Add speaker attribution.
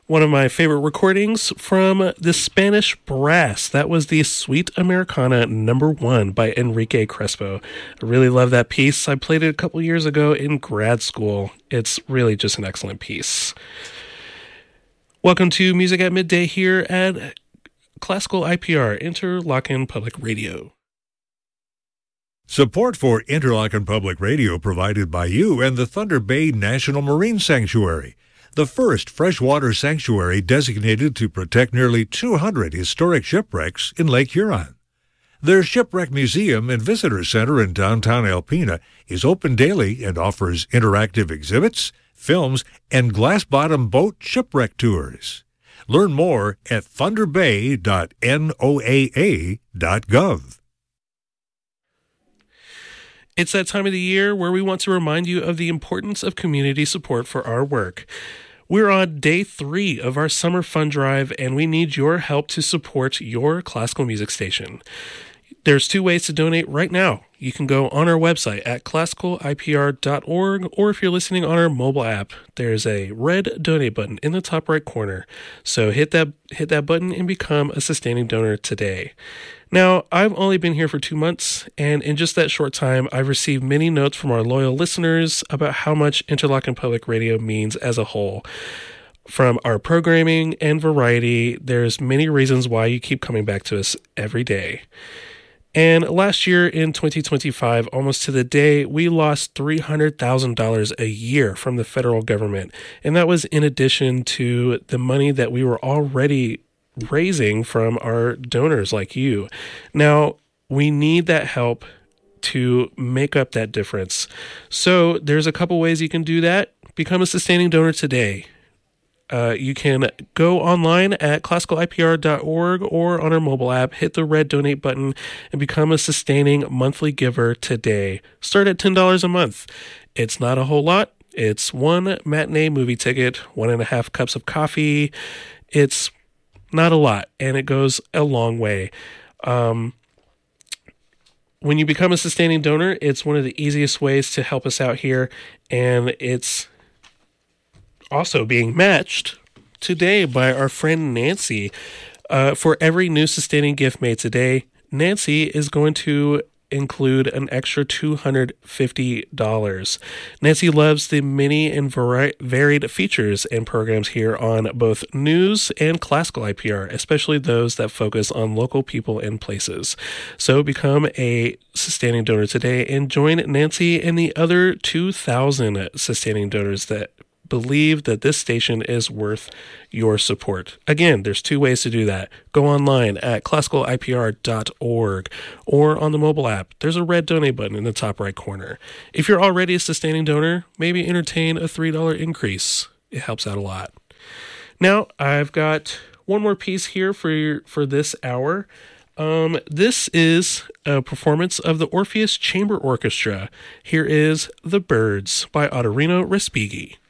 Speaker 1: One of my favorite recordings from the Spanish Brass. That was the Suite Americana #1 by Enrique Crespo. I really love that piece. I played it a couple years ago in grad school. It's really just an excellent piece. Welcome to Music at Midday here at Classical IPR, Interlochen Public Radio.
Speaker 2: Support for Interlochen Public Radio provided by you and the Thunder Bay National Marine Sanctuary, the first freshwater sanctuary designated to protect nearly 200 historic shipwrecks in Lake Huron. Their Shipwreck Museum and Visitor Center in downtown Alpena is open daily and offers interactive exhibits, films, and glass-bottom boat shipwreck tours. Learn more at thunderbay.noaa.gov.
Speaker 1: It's that time of the year where we want to remind you of the importance of community support for our work. We're on day 3 of our summer fund drive, and we need your help to support your classical music station. There's 2 ways to donate right now. You can go on our website at classicalipr.org, or if you're listening on our mobile app, there's a red donate button in the top right corner. So hit that button and become a sustaining donor today. Now, I've only been here for 2 months, and in just that short time, I've received many notes from our loyal listeners about how much Interlochen Public Radio means as a whole. From our programming and variety, there's many reasons why you keep coming back to us every day. And last year in 2025, almost to the day, we lost $300,000 a year from the federal government. And that was in addition to the money that we were already raising from our donors like you. Now, we need that help to make up that difference. So there's a couple ways you can do that. Become a sustaining donor today. You can go online at classicalipr.org or on our mobile app, hit the red donate button, and become a sustaining monthly giver today. Start at $10 a month. It's not a whole lot. It's 1 matinee movie ticket, 1.5 cups of coffee. It's not a lot, and it goes a long way. When you become a sustaining donor, it's one of the easiest ways to help us out here, and it's also being matched today by our friend Nancy. For every new sustaining gift made today, Nancy is going to include an extra $250. Nancy loves the many and varied features and programs here on both news and classical IPR, especially those that focus on local people and places. So become a sustaining donor today and join Nancy and the other 2,000 sustaining donors that believe that this station is worth your support. Again, there's 2 ways to do that. Go online at classicalipr.org or on the mobile app. There's a red donate button in the top right corner. If you're already a sustaining donor, maybe entertain a $3 increase. It helps out a lot. Now, I've got one more piece here for this hour. This is a performance of the Orpheus Chamber Orchestra. Here is The Birds by Ottorino Respighi.